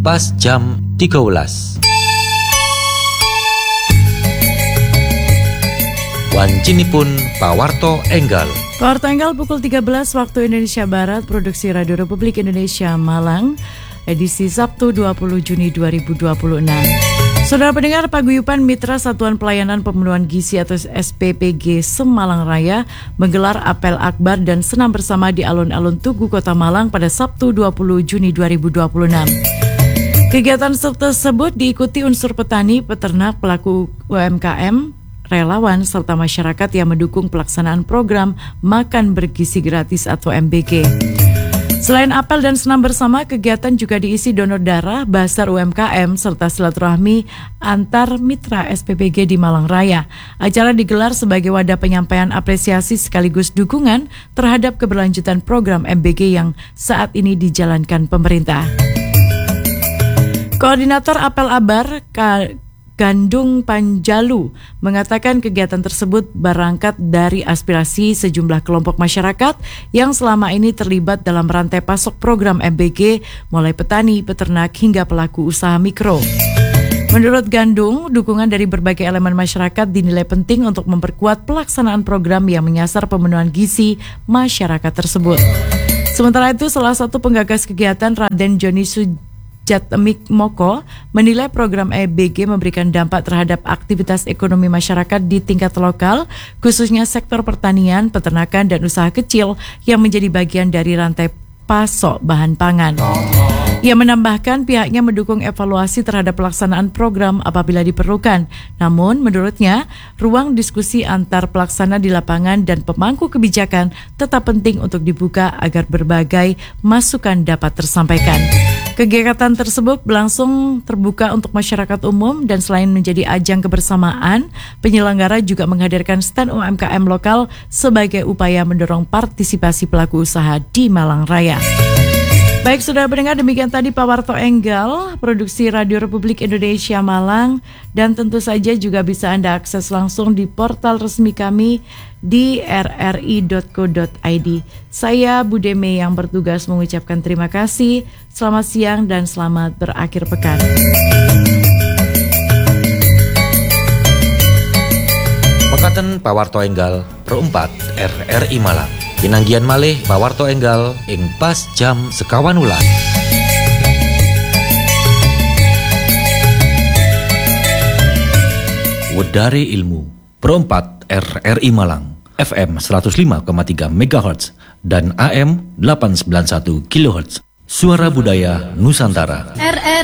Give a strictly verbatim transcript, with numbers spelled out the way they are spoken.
pas jam tiga belas. Wancinipun Pawarto Enggal. Pawarto Enggal pukul tiga belas waktu Indonesia Barat, produksi Radio Republik Indonesia Malang, edisi Sabtu dua puluh Juni dua ribu dua puluh enam. Saudara pendengar, Paguyuban Mitra Satuan Pelayanan Pemenuhan Gizi atau S P P G Semalang Raya menggelar apel akbar dan senam bersama di alun-alun Tugu Kota Malang pada Sabtu dua puluh Juni dua ribu dua puluh enam. Kegiatan tersebut diikuti unsur petani, peternak, pelaku U M K M, relawan, serta masyarakat yang mendukung pelaksanaan program Makan Bergizi Gratis atau M B G. Selain apel dan senam bersama, kegiatan juga diisi donor darah, basar U M K M, serta silaturahmi antar mitra S P P G di Malang Raya. Acara digelar sebagai wadah penyampaian apresiasi sekaligus dukungan terhadap keberlanjutan program M B G yang saat ini dijalankan pemerintah. Koordinator Apel Abar, K Gandung Panjalu, mengatakan kegiatan tersebut berangkat dari aspirasi sejumlah kelompok masyarakat yang selama ini terlibat dalam rantai pasok program M B G, mulai petani, peternak, hingga pelaku usaha mikro. Menurut Gandung, dukungan dari berbagai elemen masyarakat dinilai penting untuk memperkuat pelaksanaan program yang menyasar pemenuhan gizi masyarakat tersebut. Sementara itu, salah satu penggagas kegiatan, Raden Joni Jatmik Moko, menilai program M B G memberikan dampak terhadap aktivitas ekonomi masyarakat di tingkat lokal, khususnya sektor pertanian, peternakan, dan usaha kecil yang menjadi bagian dari rantai pasok bahan pangan. Ia menambahkan pihaknya mendukung evaluasi terhadap pelaksanaan program apabila diperlukan. Namun, menurutnya, ruang diskusi antar pelaksana di lapangan dan pemangku kebijakan tetap penting untuk dibuka agar berbagai masukan dapat tersampaikan. Kegiatan tersebut berlangsung terbuka untuk masyarakat umum dan selain menjadi ajang kebersamaan, penyelenggara juga menghadirkan stand U M K M lokal sebagai upaya mendorong partisipasi pelaku usaha di Malang Raya. Baik, sudah mendengar, demikian tadi Pawarto Enggal, produksi Radio Republik Indonesia Malang, dan tentu saja juga bisa Anda akses langsung di portal resmi kami di r r i dot co dot i d. Saya Budeme yang bertugas mengucapkan terima kasih, selamat siang dan selamat berakhir pekan. Mekaten Pawarto Enggal perempat R R I Malang. Pinanggian malih Pawarto Enggal ing pas jam sekawan ulan. Wedari Ilmu perempat R R I Malang, F M seratus lima koma tiga megahertz dan A M delapan ratus sembilan puluh satu kilohertz. Suara Budaya Nusantara. R R